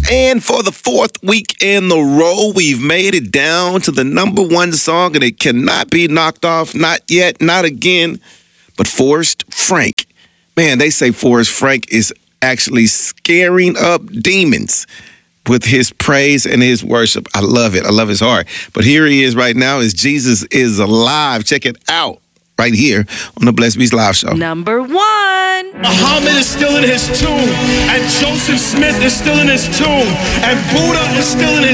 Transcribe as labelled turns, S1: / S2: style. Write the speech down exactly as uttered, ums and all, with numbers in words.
S1: And for the fourth week in a row, we've made it down to the number one song, and it cannot be knocked off. Not yet, not again. But Forrest Frank. Man, they say Forrest Frank is actually scaring up demons with his praise and his worship. I love it. I love his heart. But here he is right now as Jesus is alive. Check it out right here on the Blessed Beats Live Show.
S2: Number one.
S3: Muhammad is still in his tomb, and Joseph Smith is still in his tomb, and Buddha is still in his